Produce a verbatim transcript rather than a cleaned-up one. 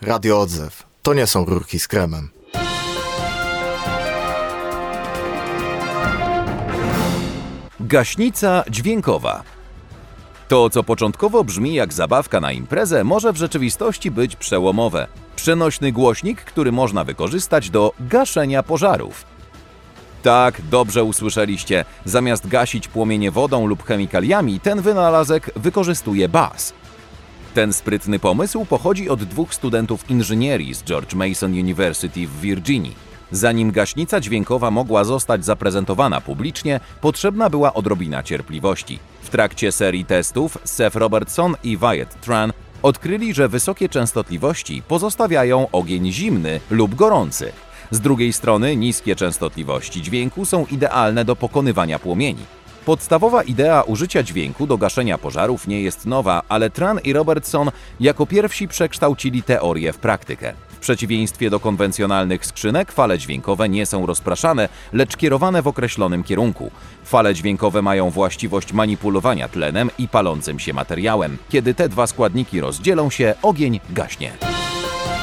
radioodzew. To nie są rurki z kremem. Gaśnica dźwiękowa. To, co początkowo brzmi jak zabawka na imprezę, może w rzeczywistości być przełomowe. Przenośny głośnik, który można wykorzystać do gaszenia pożarów. Tak, dobrze usłyszeliście. Zamiast gasić płomienie wodą lub chemikaliami, ten wynalazek wykorzystuje bas. Ten sprytny pomysł pochodzi od dwóch studentów inżynierii z George Mason University w Virginii. Zanim gaśnica dźwiękowa mogła zostać zaprezentowana publicznie, potrzebna była odrobina cierpliwości. W trakcie serii testów Seth Robertson i Wyatt Tran odkryli, że wysokie częstotliwości pozostawiają ogień zimny lub gorący. Z drugiej strony niskie częstotliwości dźwięku są idealne do pokonywania płomieni. Podstawowa idea użycia dźwięku do gaszenia pożarów nie jest nowa, ale Tran i Robertson jako pierwsi przekształcili teorię w praktykę. W przeciwieństwie do konwencjonalnych skrzynek, fale dźwiękowe nie są rozpraszane, lecz kierowane w określonym kierunku. Fale dźwiękowe mają właściwość manipulowania tlenem i palącym się materiałem. Kiedy te dwa składniki rozdzielą się, ogień gaśnie.